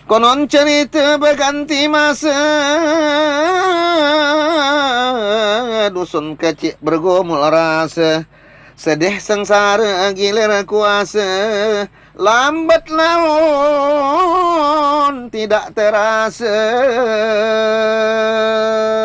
Konon cerita berganti masa, dusun kecil bergumul rasa, sedih sengsara gilir kuasa, lambat laun tidak terasa.